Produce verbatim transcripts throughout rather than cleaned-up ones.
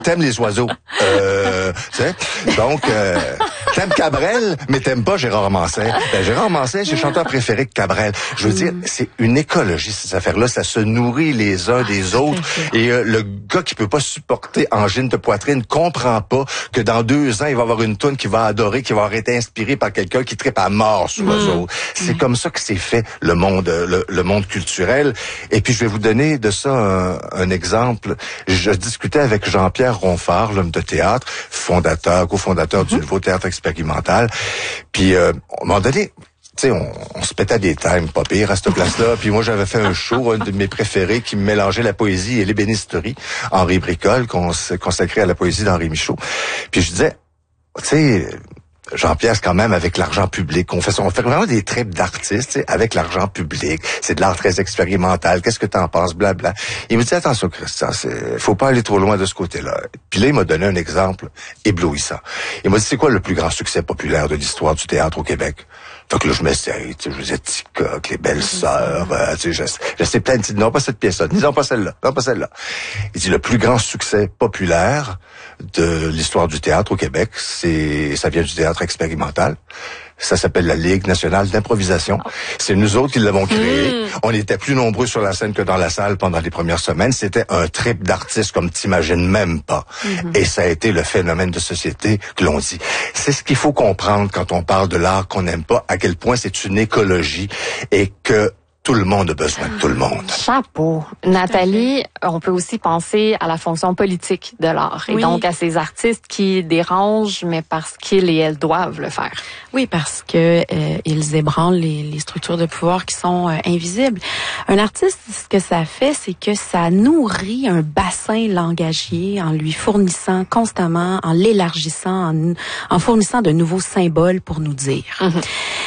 T'aimes les oiseaux. Euh, tu sais, donc, euh, t'aimes Cabrel, mais t'aimes pas Gérard Manset. Ben, Gérard Manset, c'est le chanteur préféré de Cabrel. Je veux dire, c'est une écologie, ces affaires-là. Ça se nourrit les uns des autres. Et euh, le gars qui peut pas supporter angine de poitrine comprend pas que dans deux ans, il va avoir une toune qu'il va adorer, qui va avoir été inspirée par quelqu'un qui trippe à mort sur eux autres. C'est comme ça que c'est fait, le monde, le, le monde culturel. Et puis, je vais vous donner de ça un, un exemple. Je discutais avec Jean-Pierre Ronfard, l'homme de théâtre, fondateur, cofondateur mm-hmm. du Nouveau Théâtre Expérimental. Puis, euh, à un moment donné, tu sais, on, on se pétait des times pas pire à cette place-là. Puis moi, j'avais fait un show, un de mes préférés, qui mélangeait la poésie et l'ébénisterie. Henri Bricole, cons- consacré à la poésie d'Henri Michaud. Puis je disais, tu sais... Jean-Pierre, c'est quand même avec l'argent public. On fait ça, on fait vraiment des trips d'artistes, avec l'argent public. C'est de l'art très expérimental. Qu'est-ce que t'en penses, blabla. Il me dit, attention, Christian, c'est, faut pas aller trop loin de ce côté-là. Puis là, il m'a donné un exemple éblouissant. Il m'a dit, c'est quoi le plus grand succès populaire de l'histoire du théâtre au Québec? Fait que là, je m'essaye, tu sais, je disais Ticoc, les belles sœurs, euh, tu sais, je, je sais plein de titres. Non, pas cette pièce-là. Disons pas celle-là. Non, pas celle-là. Il dit, le plus grand succès populaire de l'histoire du théâtre au Québec, c'est, ça vient du théâtre expérimental. Ça s'appelle la Ligue nationale d'improvisation. C'est nous autres qui l'avons créé. Mmh. On était plus nombreux sur la scène que dans la salle pendant les premières semaines. C'était un trip d'artistes comme t'imagines même pas. Mmh. Et ça a été le phénomène de société que l'on dit. C'est ce qu'il faut comprendre quand on parle de l'art qu'on n'aime pas, à quel point c'est une écologie et que tout le monde a besoin de tout le monde. Chapeau. Nathalie, on peut aussi penser à la fonction politique de l'art et oui. donc à ces artistes qui dérangent, mais parce qu'ils et elles doivent le faire. Oui, parce que euh, ils ébranlent les, les structures de pouvoir qui sont euh, invisibles. Un artiste, ce que ça fait, c'est que ça nourrit un bassin langagier en lui fournissant constamment, en l'élargissant, en, en fournissant de nouveaux symboles pour nous dire. Mm-hmm.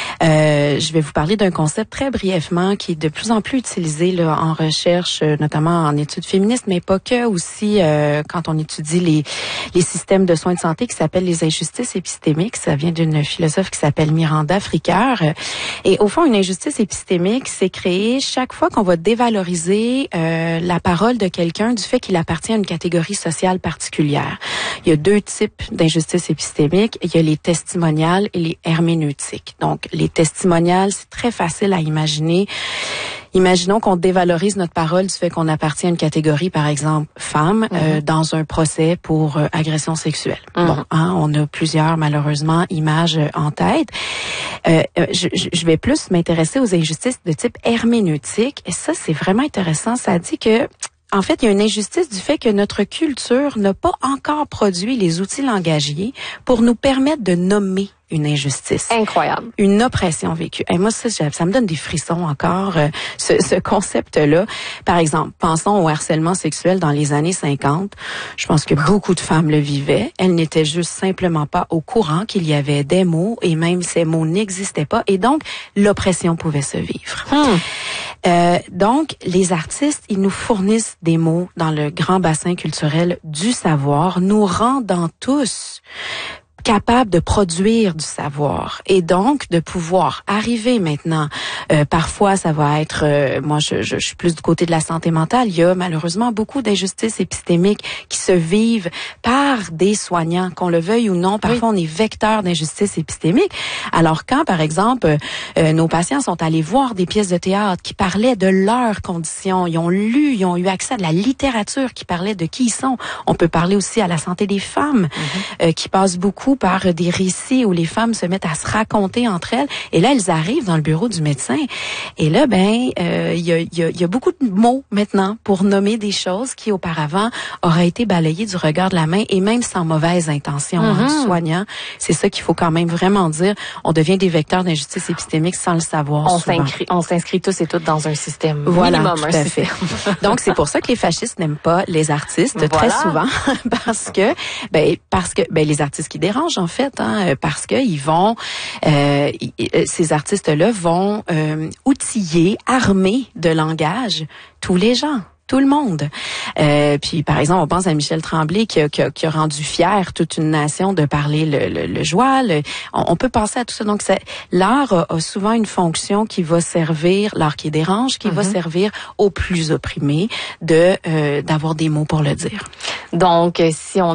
Euh, je vais vous parler d'un concept très brièvement qui est de plus en plus utilisé là, en recherche, notamment en études féministes, mais pas que, aussi euh, quand on étudie les, les systèmes de soins de santé, qui s'appellent les injustices épistémiques. Ça vient d'une philosophe qui s'appelle Miranda Fricker. Et au fond, une injustice épistémique, c'est créé chaque fois qu'on va dévaloriser euh, la parole de quelqu'un du fait qu'il appartient à une catégorie sociale particulière. Il y a deux types d'injustices épistémiques. Il y a les testimoniales et les herméneutiques. Donc, les testimoniales, c'est très facile à imaginer. Imaginons qu'on dévalorise notre parole du fait qu'on appartient à une catégorie, par exemple, femme, mm-hmm. euh, dans un procès pour euh, agression sexuelle. Mm-hmm. Bon, hein, on a plusieurs, malheureusement, images euh, en tête. Euh, je, je vais plus m'intéresser aux injustices de type herméneutique. Et ça, c'est vraiment intéressant. Ça dit que en fait, il y a une injustice du fait que notre culture n'a pas encore produit les outils langagiers pour nous permettre de nommer une injustice. Incroyable. Une oppression vécue. Et moi, ça, ça me donne des frissons encore, euh, ce, ce concept-là. Par exemple, pensons au harcèlement sexuel dans les années cinquante. Je pense que beaucoup de femmes le vivaient. Elles n'étaient juste simplement pas au courant qu'il y avait des mots, et même ces mots n'existaient pas. Et donc, l'oppression pouvait se vivre. Hmm. Euh, donc, les artistes, ils nous fournissent des mots dans le grand bassin culturel du savoir, nous rendant tous capable de produire du savoir et donc de pouvoir arriver maintenant. Euh, parfois, ça va être, euh, moi je, je, je suis plus du côté de la santé mentale, il y a malheureusement beaucoup d'injustices épistémiques qui se vivent par des soignants, qu'on le veuille ou non. Parfois, oui. on est vecteur d'injustices épistémiques. Alors quand, par exemple, euh, nos patients sont allés voir des pièces de théâtre qui parlaient de leurs conditions, ils ont lu, ils ont eu accès à de la littérature qui parlait de qui ils sont. On peut parler aussi à la santé des femmes, mm-hmm. euh, qui passe beaucoup par des récits où les femmes se mettent à se raconter entre elles. Et là, elles arrivent dans le bureau du médecin. Et là, ben, euh, il y a, y a, y a beaucoup de mots maintenant pour nommer des choses qui auparavant auraient été balayées du regard de la main et même sans mauvaise intention mm-hmm. hein, du soignant. C'est ça qu'il faut quand même vraiment dire. On devient des vecteurs d'injustice épistémique sans le savoir. On s'inscrit, on s'inscrit tous et toutes dans un système. Voilà, minimum, tout à fait. Donc c'est pour ça que les fascistes n'aiment pas les artistes voilà. très souvent parce que, ben, parce que, ben, les artistes qui dérangent en fait, hein, parce que ils vont, euh, ces artistes-là vont euh, outiller, armer de langage tous les gens. tout le monde. Euh, puis, par exemple, on pense à Michel Tremblay qui a, qui a, qui a rendu fier toute une nation de parler le, le, le joie. Le, on, on peut penser à tout ça. Donc, ça, l'art a, a souvent une fonction qui va servir, l'art qui dérange, qui mm-hmm. va servir aux plus opprimés de euh, d'avoir des mots pour le dire. Donc, si on